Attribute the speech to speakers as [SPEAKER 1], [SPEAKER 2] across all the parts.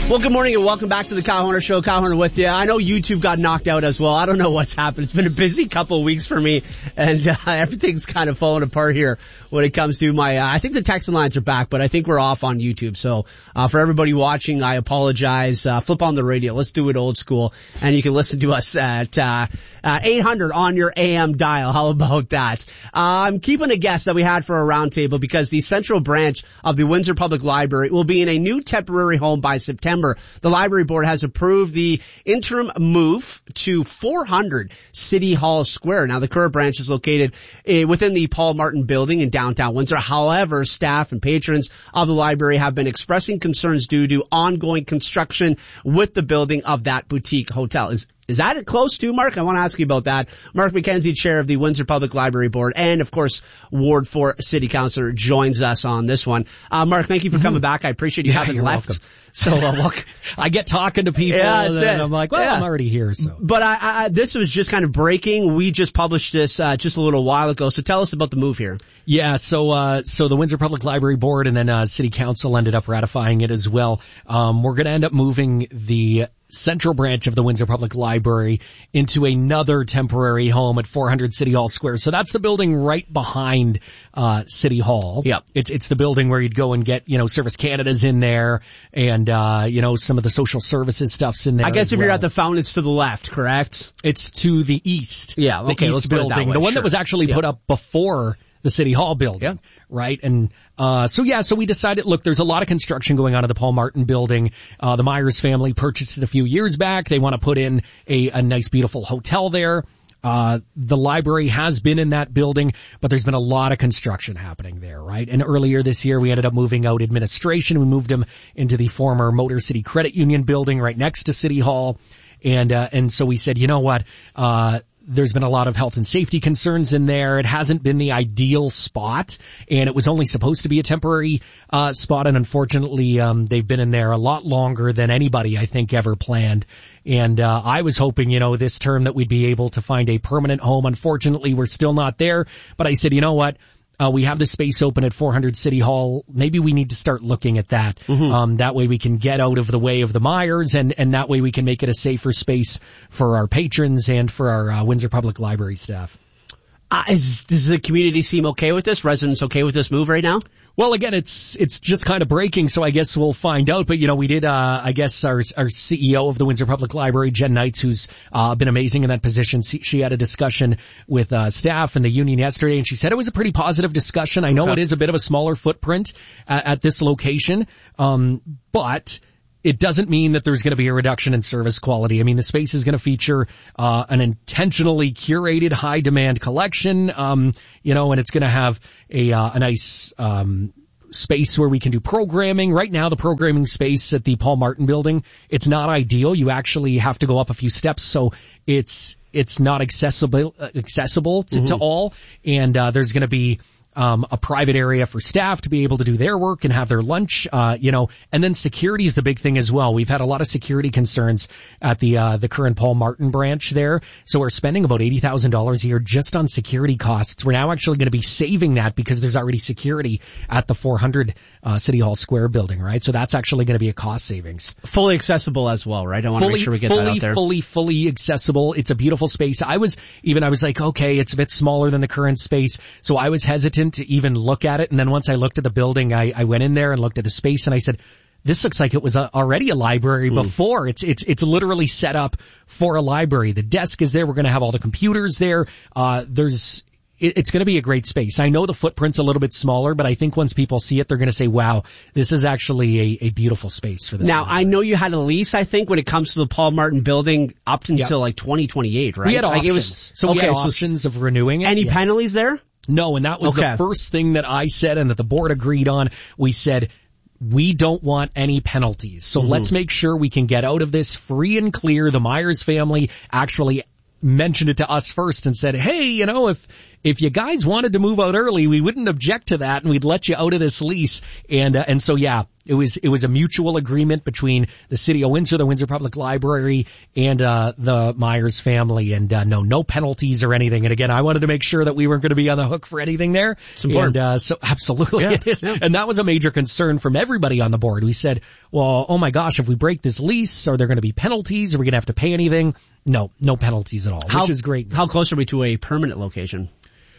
[SPEAKER 1] Well, good morning and welcome back to the Kyle Horner Show. Kyle Horner with you. I know YouTube got knocked out as well. I don't know what's happened. It's been a busy couple of weeks for me, and everything's kind of falling apart here when it comes to my, I think the text lines are back, but I think we're off on YouTube. So, for everybody watching, I apologize. Flip on the radio. Let's do it old school. And you can listen to us at, 800 on your AM dial. How about that? I'm keeping a guest that we had for a roundtable because the central branch of the Windsor Public Library will be in a new temporary home by September. The library board has approved the interim move to 400 City Hall Square. Now, the current branch is located within the Paul Martin building in downtown Windsor. However, staff and patrons of the library have been expressing concerns due to ongoing construction with the building of that boutique hotel. Is that close to, Mark? I want to ask you about that. Mark McKenzie, chair of the Windsor Public Library Board, and of course, Ward 4 City Councilor, joins us on this one. Mark, thank you for coming back. I appreciate you having left.
[SPEAKER 2] Welcome.
[SPEAKER 1] So, look,
[SPEAKER 2] I get talking to people and I'm like, well, I'm already here. So,
[SPEAKER 1] but this was just kind of breaking. We just published this just a little while ago. So tell us about the move here.
[SPEAKER 2] Yeah, so the Windsor Public Library Board and then City Council ended up ratifying it as well. We're going to end up moving the central branch of the Windsor Public Library into another temporary home at 400 City Hall Square. So that's the building right behind City Hall.
[SPEAKER 1] Yeah.
[SPEAKER 2] It's the building where you'd go and get, Service Canada's in there and some of the social services stuff's in there.
[SPEAKER 1] I guess if you're at the fountain, it's to the left, correct?
[SPEAKER 2] It's to the east.
[SPEAKER 1] Yeah, okay,
[SPEAKER 2] the
[SPEAKER 1] let's
[SPEAKER 2] east
[SPEAKER 1] put it that
[SPEAKER 2] building.
[SPEAKER 1] way,
[SPEAKER 2] The one
[SPEAKER 1] sure.
[SPEAKER 2] that was actually put up before the City Hall building, right? And so we decided, look, there's a lot of construction going on at the Paul Martin building. The Myers family purchased it a few years back. They want to put in a nice, beautiful hotel there. The library has been in that building, but there's been a lot of construction happening there, right? And earlier this year, we ended up moving out administration. We moved them into the former Motor City Credit Union building right next to City Hall. And so we said, you know what, there's been a lot of health and safety concerns in there. It hasn't been the ideal spot, and it was only supposed to be a temporary spot, and unfortunately, they've been in there a lot longer than anybody, I think, ever planned. And I was hoping, this term that we'd be able to find a permanent home. Unfortunately, we're still not there, but I said, you know what? We have the space open at 400 City Hall. Maybe we need to start looking at that. Mm-hmm. That way we can get out of the way of the Myers, and that way we can make it a safer space for our patrons and for our Windsor Public Library staff.
[SPEAKER 1] Does the community seem okay with this? Residents okay with this move right now?
[SPEAKER 2] Well, again, it's just kind of breaking, so I guess we'll find out. But, we did, I guess our CEO of the Windsor Public Library, Jen Knights, who's been amazing in that position. She had a discussion with staff and the union yesterday, and she said it was a pretty positive discussion. I know it is a bit of a smaller footprint at this location, but it doesn't mean that there's going to be a reduction in service quality. I mean, the space is going to feature an intentionally curated high-demand collection, and it's going to have a nice space where we can do programming. Right now, the programming space at the Paul Martin building, it's not ideal. You actually have to go up a few steps, so it's not accessible to all. And there's going to be a private area for staff to be able to do their work and have their lunch, and then security is the big thing as well. We've had a lot of security concerns at the current Paul Martin branch there. So we're spending about $80,000 a year just on security costs. We're now actually going to be saving that because there's already security at the 400 City Hall Square building, right? So that's actually going to be a cost savings.
[SPEAKER 1] Fully accessible as well, right? I want to make sure we get that out there.
[SPEAKER 2] Fully accessible. It's a beautiful space. I was like, okay, it's a bit smaller than the current space. So I was hesitant to even look at it. And then once I looked at the building, I went in there and looked at the space and I said, this looks like it was already a library before. It's literally set up for a library. The desk is there. We're going to have all the computers there. It's going to be a great space. I know the footprint's a little bit smaller, but I think once people see it, they're going to say, wow, this is actually a beautiful space for this.
[SPEAKER 1] Now,
[SPEAKER 2] library.
[SPEAKER 1] I know you had a lease, I think, when it comes to the Paul Martin building up until like 2028, right?
[SPEAKER 2] We had options. We had options of renewing it.
[SPEAKER 1] Any penalties there?
[SPEAKER 2] No, and that was the first thing that I said and that the board agreed on. We said, we don't want any penalties. So let's make sure we can get out of this free and clear. The Myers family actually mentioned it to us first and said, hey, if you guys wanted to move out early, we wouldn't object to that and we'd let you out of this lease. And so, It was a mutual agreement between the city of Windsor, the Windsor Public Library, and the Myers family, and no penalties or anything. And again, I wanted to make sure that we weren't going to be on the hook for anything there.
[SPEAKER 1] It's important.
[SPEAKER 2] And so absolutely it is. Yeah. And that was a major concern from everybody on the board. We said, well, oh my gosh, if we break this lease, are there going to be penalties? Are we going to have to pay anything? No penalties at all, which is great news.
[SPEAKER 1] How close are we to a permanent location?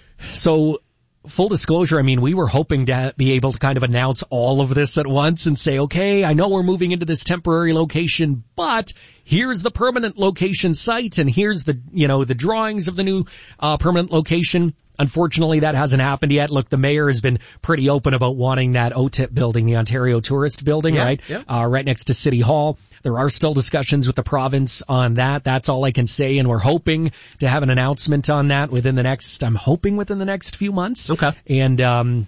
[SPEAKER 2] So, full disclosure, I mean, we were hoping to be able to kind of announce all of this at once and say, okay, I know we're moving into this temporary location, but here's the permanent location site, and here's the drawings of the new permanent location. Unfortunately, that hasn't happened yet. Look, the mayor has been pretty open about wanting that OTIP building, the Ontario Tourist Building, right? Yeah. Right next to City Hall. There are still discussions with the province on that. That's all I can say. And we're hoping to have an announcement on that within the next few months.
[SPEAKER 1] Okay.
[SPEAKER 2] And,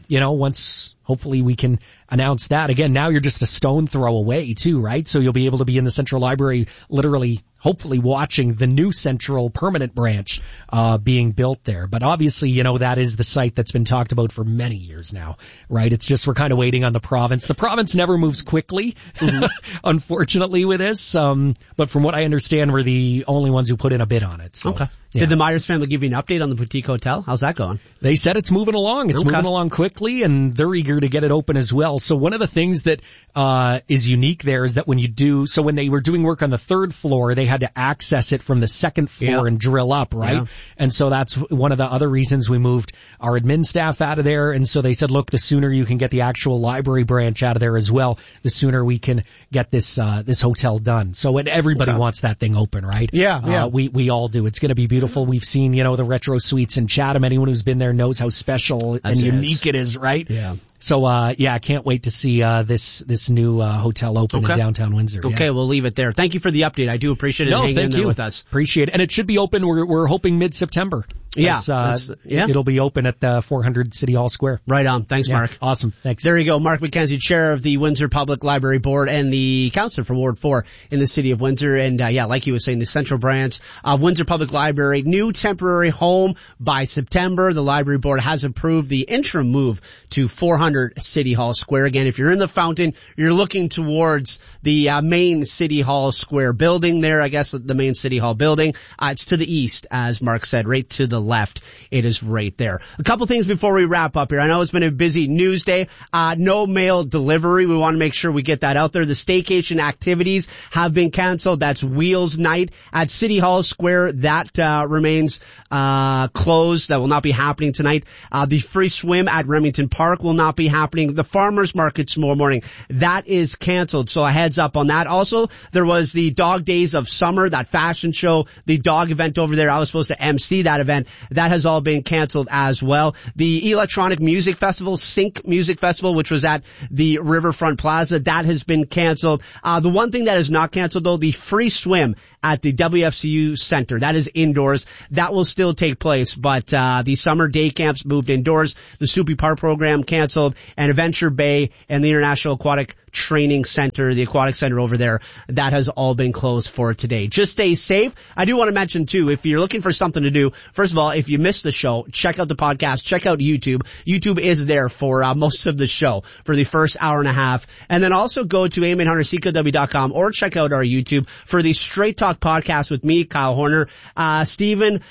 [SPEAKER 2] once hopefully we can announce that. Again, now you're just a stone throw away too, right? So you'll be able to be in the Central Library literally, hopefully watching the new Central permanent branch, being built there. But obviously, that is the site that's been talked about for many years now, right? It's just we're kind of waiting on the province. The province never moves quickly, unfortunately, with this. But from what I understand, we're the only ones who put in a bid on it. So,
[SPEAKER 1] okay.
[SPEAKER 2] Yeah.
[SPEAKER 1] Did the Myers family give you an update on the boutique hotel? How's that going?
[SPEAKER 2] They said it's moving along. It's moving along quickly, and they're eager to get it open as well. So one of the things that is unique there is that when they were doing work on the third floor, they had to access it from the second floor and drill up, right? Yeah. And so that's one of the other reasons we moved our admin staff out of there. And so they said, look, the sooner you can get the actual library branch out of there as well, the sooner we can get this hotel done. So everybody wants that thing open, right?
[SPEAKER 1] Yeah.
[SPEAKER 2] We all do. It's going to be beautiful. We've seen, the retro suites in Chatham. Anyone who's been there knows how special and unique it is, right?
[SPEAKER 1] Yeah.
[SPEAKER 2] So, I can't wait to see, this new, hotel open in downtown Windsor.
[SPEAKER 1] Okay, we'll leave it there. Thank you for the update. I do appreciate it. Hanging in there with us.
[SPEAKER 2] Appreciate it. And it should be open. We're hoping mid-September. It'll be open at the 400 City Hall Square.
[SPEAKER 1] Right on. Thanks, Mark.
[SPEAKER 2] Awesome. Thanks.
[SPEAKER 1] There you go. Mark McKenzie, Chair of the Windsor Public Library Board and the Councillor for Ward 4 in the City of Windsor. And, like you were saying, the Central Branch of Windsor Public Library, new temporary home by September. The Library Board has approved the interim move to 400 City Hall Square. Again, if you're in the Fountain, you're looking towards the main City Hall Square building there, I guess the main City Hall building. It's to the east, as Mark said, right to the left. It is right there. A couple things before we wrap up here. I know it's been a busy news day. No mail delivery. We want to make sure we get that out there. The staycation activities have been canceled. That's Wheels Night at City Hall Square. That remains closed. That will not be happening tonight. The free swim at Remington Park will not be happening. The farmers market tomorrow morning, that is canceled. So a heads up on that. Also, there was the Dog Days of Summer, that fashion show, the dog event over there. I was supposed to MC that event. That has all been canceled as well. The Electronic Music Festival, Sync Music Festival, which was at the Riverfront Plaza, that has been canceled. The one thing that is not canceled though, the free swim at the WFCU Center. That is indoors. That will still take place, but the summer day camps moved indoors. The Soupy Park program canceled, and Adventure Bay and the International Aquatic Training Center, the aquatic center over there, that has all been closed for today. Just stay safe. I do want to mention too, if you're looking for something to do, first of all, if you missed the show, check out the podcast, check out YouTube. YouTube is there for most of the show for the first hour and a half. And then also go to am800ckw.com or check out our YouTube for the Straight Talk podcast with me, Kyle Horner. Stephen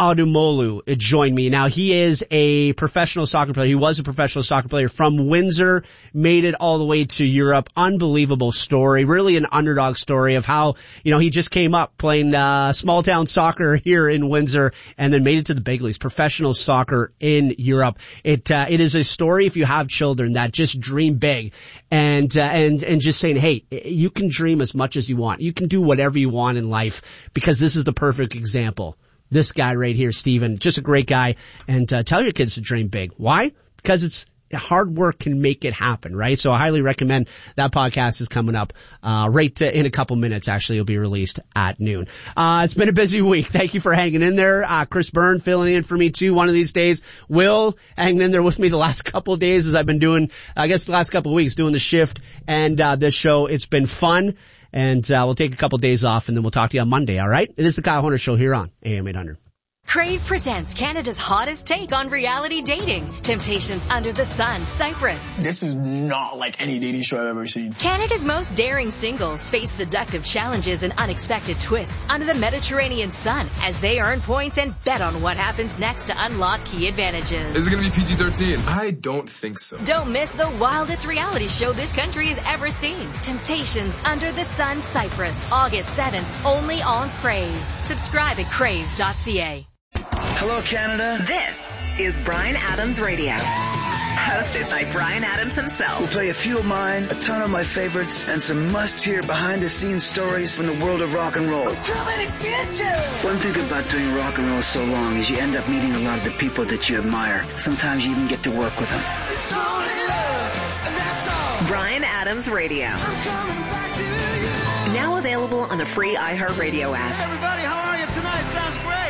[SPEAKER 1] Adumolu joined me. Now, he is a professional soccer player. He was a professional soccer player from Windsor, made it all the way to Europe. Unbelievable story, really an underdog story of how, he just came up playing small town soccer here in Windsor and then made it to the big leagues, professional soccer in Europe. It is a story if you have children that just dream big and just saying, hey, you can dream as much as you want. You can do whatever you want in life, because this is the perfect example. This guy right here, Steven, just a great guy. And tell your kids to dream big. Why? Because hard work can make it happen, right? So I highly recommend that. Podcast is coming up in a couple minutes. Actually, it'll be released at noon. It's been a busy week. Thank you for hanging in there. Chris Byrne filling in for me too one of these days. Will hanging in there with me the last couple of days as I've been doing, I guess the last couple of weeks, doing the shift and this show. It's been fun, and we'll take a couple of days off and then we'll talk to you on Monday, all right? It is the Kyle Horner Show here on AM 800.
[SPEAKER 3] Crave presents Canada's hottest take on reality dating. Temptations Under the Sun, Cyprus.
[SPEAKER 4] This is not like any dating show I've ever seen.
[SPEAKER 3] Canada's most daring singles face seductive challenges and unexpected twists under the Mediterranean sun as they earn points and bet on what happens next to unlock key advantages.
[SPEAKER 5] Is it going to be PG-13? I don't think so.
[SPEAKER 3] Don't miss the wildest reality show this country has ever seen. Temptations Under the Sun, Cyprus, August 7th, only on Crave. Subscribe at crave.ca.
[SPEAKER 6] Hello, Canada.
[SPEAKER 7] This is Bryan Adams Radio, hosted by Bryan Adams himself.
[SPEAKER 6] We'll play a few of mine, a ton of my favorites, and some must-hear behind-the-scenes stories from the world of rock and roll.
[SPEAKER 7] We're coming to get you!
[SPEAKER 6] One thing about doing rock and roll so long is you end up meeting a lot of the people that you admire. Sometimes you even get to work with them.
[SPEAKER 7] It's only love, and that's all. Bryan Adams Radio. I'm coming back to you. Now available on the free iHeartRadio app.
[SPEAKER 8] Hey everybody, how are you tonight? Sounds great.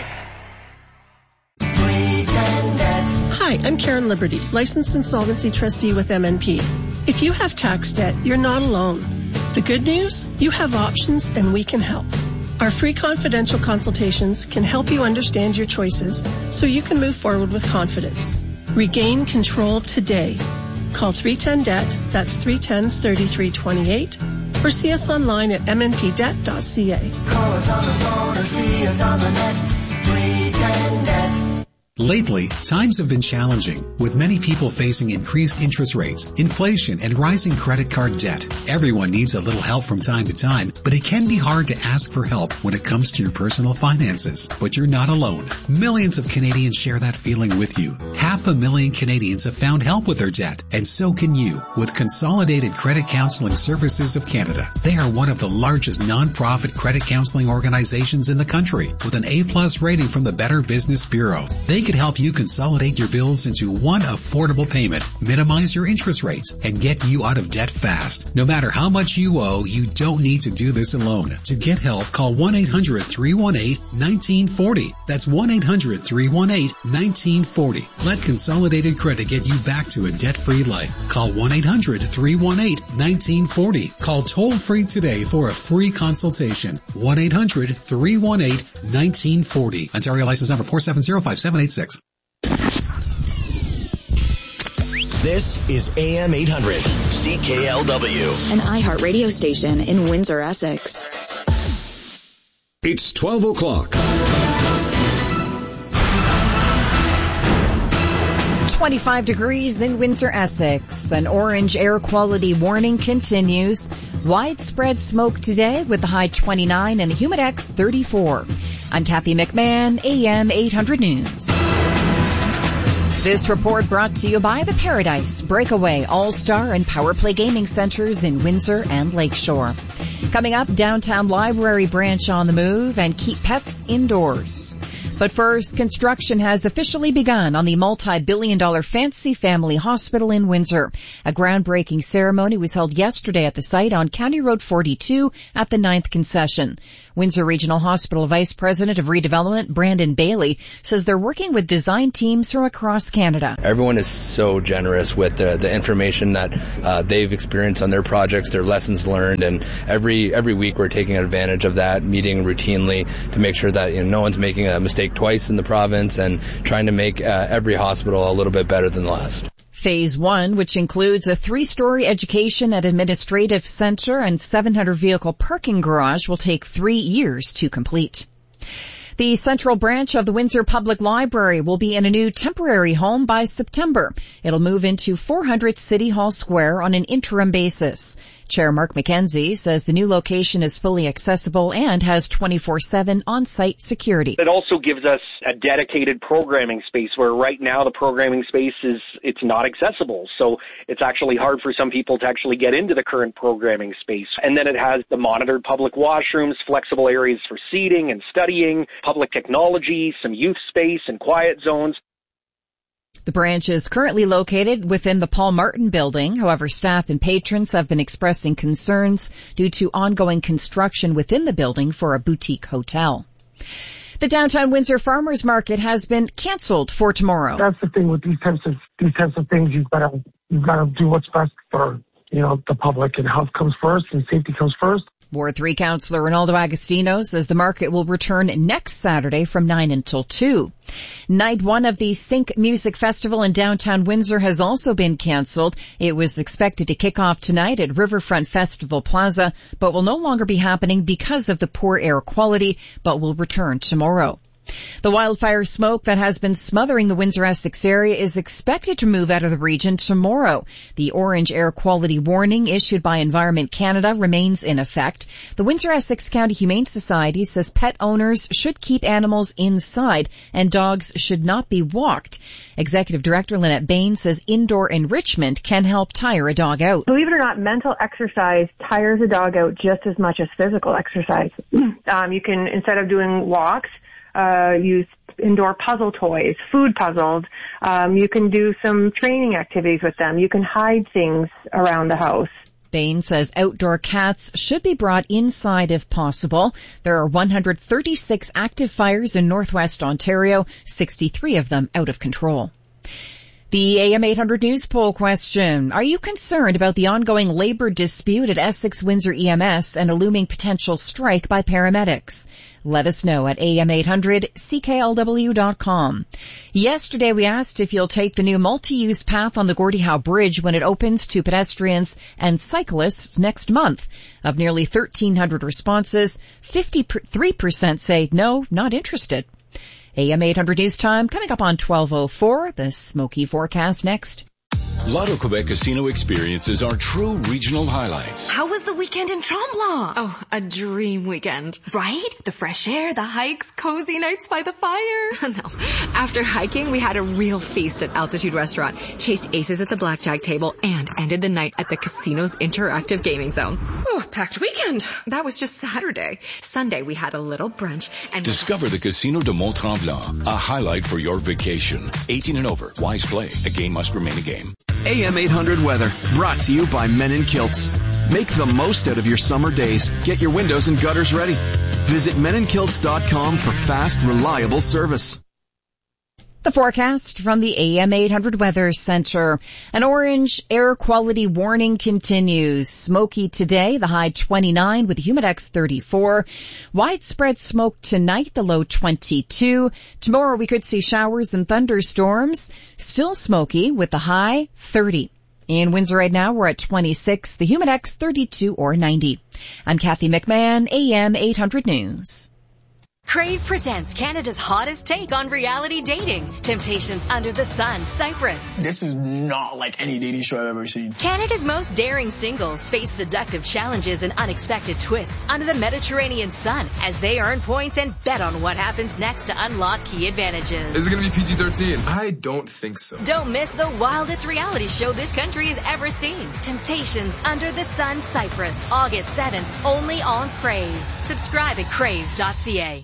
[SPEAKER 9] Hi, I'm Karen Liberty, licensed insolvency trustee with MNP. If you have tax debt, you're not alone. The good news? You have options and we can help. Our free confidential consultations can help you understand your choices so you can move forward with confidence. Regain control today. Call 310-DEBT, that's 310-3328, or see us online at mnpdebt.ca.
[SPEAKER 10] Call us on the phone and see us on the net, 310-DEBT.
[SPEAKER 11] Lately, times have been challenging, with many people facing increased interest rates, inflation, and rising credit card debt. Everyone needs a little help from time to time, but it can be hard to ask for help when it comes to your personal finances. But you're not alone. Millions of Canadians share that feeling with you. 500,000 Canadians have found help with their debt, and so can you, with Consolidated Credit Counseling Services of Canada. They are one of the largest non-profit credit counseling organizations in the country, with an A+ rating from the Better Business Bureau. They could help you consolidate your bills into one affordable payment, minimize your interest rates, and get you out of debt fast. No matter how much you owe, you don't need to do this alone. To get help, call 1-800-318-1940. That's 1-800-318-1940. Let Consolidated Credit get you back to a debt-free life. Call 1-800-318-1940. Call toll-free today for a free consultation. 1-800-318-1940. Ontario license number 4705786.
[SPEAKER 12] This is AM 800, CKLW.
[SPEAKER 13] An iHeartRadio station in Windsor, Essex.
[SPEAKER 12] It's 12 o'clock.
[SPEAKER 14] 25 degrees in Windsor, Essex. An orange air quality warning continues. Widespread smoke today with the high 29 and the humidex 34. I'm Kathy McMahon, AM 800 News. This report brought to you by the Paradise, Breakaway, All-Star, and Power Play Gaming Centers in Windsor and Lakeshore. Coming up, Downtown Library branch on the move and keep pets indoors. But first, construction has officially begun on the multi-billion-dollar Fancy Family Hospital in Windsor. A groundbreaking ceremony was held yesterday at the site on County Road 42 at the 9th concession. Windsor Regional Hospital Vice President of Redevelopment, Brandon Bailey, says they're working with design teams from across Canada.
[SPEAKER 15] Everyone is so generous with the information that they've experienced on their projects, their lessons learned, and every week we're taking advantage of that, meeting routinely to make sure that no one's making a mistake twice in the province and trying to make every hospital a little bit better than the last.
[SPEAKER 14] Phase 1, which includes a 3-story education and administrative center and 700-vehicle parking garage, will take 3 years to complete. The central branch of the Windsor Public Library will be in a new temporary home by September. It'll move into 400 City Hall Square on an interim basis. Chair Mark McKenzie says the new location is fully accessible and has 24/7 on-site security.
[SPEAKER 16] It also gives us a dedicated programming space where right now the programming space it's not accessible. So it's actually hard for some people to actually get into the current programming space. And then it has the monitored public washrooms, flexible areas for seating and studying, public technology, some youth space and quiet zones.
[SPEAKER 14] The branch is currently located within the Paul Martin building. However, staff and patrons have been expressing concerns due to ongoing construction within the building for a boutique hotel. The downtown Windsor Farmers Market has been canceled for tomorrow.
[SPEAKER 17] That's the thing with these types of things. You've got to do what's best for the public, and health comes first and safety comes first.
[SPEAKER 14] Ward 3 Councillor Ronaldo Agostino says the market will return next Saturday from 9 until 2. Night 1 of the Sync Music Festival in downtown Windsor has also been cancelled. It was expected to kick off tonight at Riverfront Festival Plaza, but will no longer be happening because of the poor air quality, but will return tomorrow. The wildfire smoke that has been smothering the Windsor-Essex area is expected to move out of the region tomorrow. The orange air quality warning issued by Environment Canada remains in effect. The Windsor-Essex County Humane Society says pet owners should keep animals inside and dogs should not be walked. Executive Director Lynette Bain says indoor enrichment can help tire a dog out.
[SPEAKER 18] Believe it or not, mental exercise tires a dog out just as much as physical exercise. You can, instead of doing walks, use indoor puzzle toys, food puzzles. You can do some training activities with them. You can hide things around the house.
[SPEAKER 14] Bain says outdoor cats should be brought inside if possible. There are 136 active fires in northwest Ontario, 63 of them out of control. The AM 800 News poll question. Are you concerned about the ongoing labor dispute at Essex Windsor EMS and a looming potential strike by paramedics? Let us know at am800CKLW.com. Yesterday we asked if you'll take the new multi-use path on the Gordie Howe Bridge when it opens to pedestrians and cyclists next month. Of nearly 1,300 responses, 53% say no, not interested. AM 800 News Time coming up on 12:04. The smoky forecast next.
[SPEAKER 19] Loto-Quebec Casino experiences are true regional highlights.
[SPEAKER 20] How was the weekend in Tremblant?
[SPEAKER 21] Oh, a dream weekend. Right? The fresh air, the hikes, cozy nights by the fire. No. After hiking, we had a real feast at Altitude Restaurant, chased aces at the blackjack table, and ended the night at the casino's interactive gaming zone.
[SPEAKER 20] Oh, packed weekend.
[SPEAKER 21] That was just Saturday. Sunday, we had a little brunch and
[SPEAKER 19] discover the Casino de Mont-Tremblant, a highlight for your vacation. 18 and over. Wise play. A game must remain a game.
[SPEAKER 22] AM 800 weather, brought to you by Men in Kilts. Make the most out of your summer days. Get your windows and gutters ready. Visit meninkilts.com for fast, reliable service.
[SPEAKER 14] The forecast from the AM 800 Weather Center. An orange air quality warning continues. Smoky today, the high 29 with the humidex 34. Widespread smoke tonight, the low 22. Tomorrow we could see showers and thunderstorms. Still smoky with the high 30. In Windsor right now, we're at 26, the humidex 32 or 90. I'm Kathy McMahon, AM 800 News.
[SPEAKER 3] Crave presents Canada's hottest take on reality dating. Temptations Under the Sun, Cyprus.
[SPEAKER 4] This is not like any dating show I've ever seen.
[SPEAKER 3] Canada's most daring singles face seductive challenges and unexpected twists under the Mediterranean sun as they earn points and bet on what happens next to unlock key advantages.
[SPEAKER 5] Is it going to be PG-13? I don't think so.
[SPEAKER 3] Don't miss the wildest reality show this country has ever seen. Temptations Under the Sun, Cyprus, August 7th, only on Crave. Subscribe at crave.ca.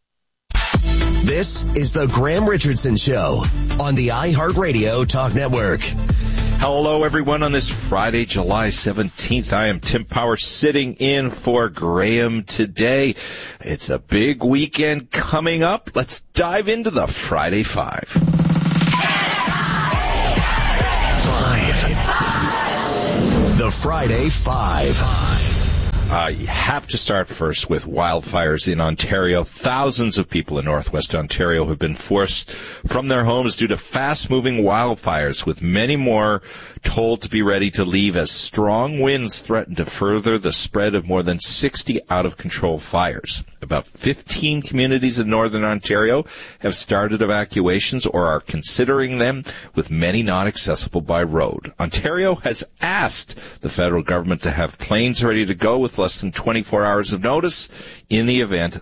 [SPEAKER 12] This is the Graham Richardson Show on the iHeartRadio Talk Network.
[SPEAKER 23] Hello, everyone, on this Friday, July 17th. I am Tim Power sitting in for Graham today. It's a big weekend coming up. Let's dive into the Friday Five.
[SPEAKER 12] The Friday Five.
[SPEAKER 23] You have to start first with wildfires in Ontario. Thousands of people in northwest Ontario have been forced from their homes due to fast-moving wildfires, with many more told to be ready to leave as strong winds threaten to further the spread of more than 60 out-of-control fires. About 15 communities in northern Ontario have started evacuations or are considering them, with many not accessible by road. Ontario has asked the federal government to have planes ready to go with less than 24 hours of notice in the event